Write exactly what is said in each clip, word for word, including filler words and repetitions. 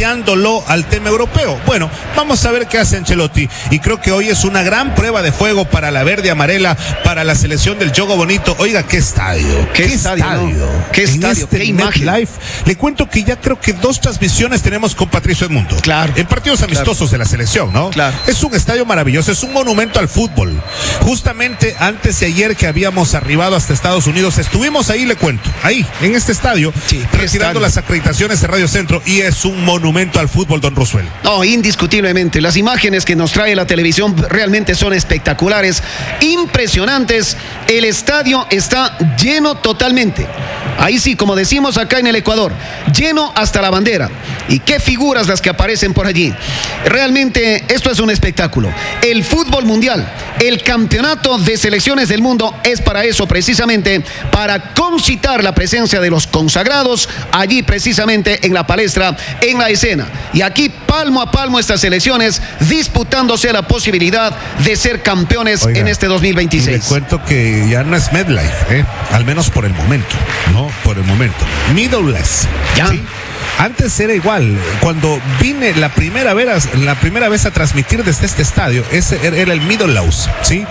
alineándolo al tema europeo. Bueno, vamos a ver qué hace Ancelotti, y creo que hoy es una gran prueba de fuego para la verde amarela, para la selección del Yogo Bonito. Oiga, qué estadio, qué, qué estadio, estadio. ¿No? qué estadio, este qué imagen. MetLife, le cuento que ya creo que dos transmisiones tenemos con Patricio Edmundo. Claro. En partidos amistosos claro. de la selección, ¿no? Claro. Es un estadio maravilloso, es un monumento al fútbol. Justamente antes de ayer que habíamos arribado hasta Estados Unidos, estuvimos ahí, le cuento, ahí, en este estadio, sí, retirando las acreditaciones de Radio Centro, y es un monumento al fútbol, don Rosuel. No, indiscutiblemente. Las imágenes que nos trae la televisión realmente son espectaculares, impresionantes. El estadio está lleno totalmente. Ahí sí, como decimos acá en el Ecuador, lleno hasta la bandera. Y qué figuras las que aparecen por allí. Realmente esto es un espectáculo. El fútbol mundial, el campeonato de selecciones del mundo es para eso, precisamente para concitar la presencia de los consagrados allí precisamente en la palestra, en la escena. Y aquí palmo a palmo estas selecciones disputándose la posibilidad de ser campeones. Oiga, en este dos mil veintiséis. Les cuento que ya no es MetLife, ¿eh? Al menos por el momento, ¿no? Por el momento. Meadowlands. Ya. ¿Sí? Antes era igual. Cuando vine la primera vez, la primera vez a transmitir desde este estadio, ese era el Meadowlands, ¿sí?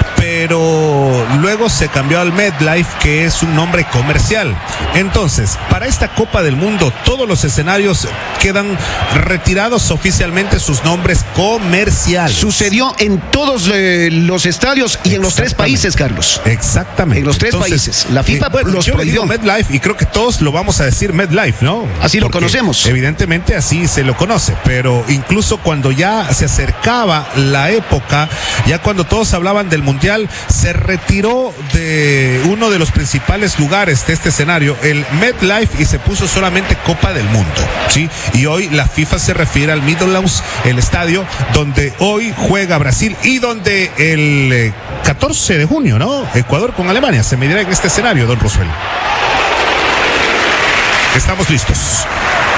Pero luego se cambió al MetLife, que es un nombre comercial. Entonces, para esta Copa del Mundo, todos los escenarios quedan retirados oficialmente sus nombres comerciales. Sucedió en todos eh, los estadios y en los tres países, Carlos. Exactamente. En los tres Entonces, países. La FIFA eh, bueno, los yo prohibió. MetLife, y creo que todos lo vamos a decir MetLife, ¿no? Así lo conocemos. Evidentemente así se lo conoce, pero incluso cuando ya se acercaba la época, ya cuando todos hablaban del Mundial, se retiró de uno de los principales lugares de este escenario, el MetLife, y se puso solamente Copa del Mundo, ¿sí? Y hoy la FIFA se refiere al Meadowlands, el estadio donde hoy juega Brasil y donde el eh, catorce de junio, ¿no? Ecuador con Alemania se medirá en este escenario, don Rosuel. Estamos listos.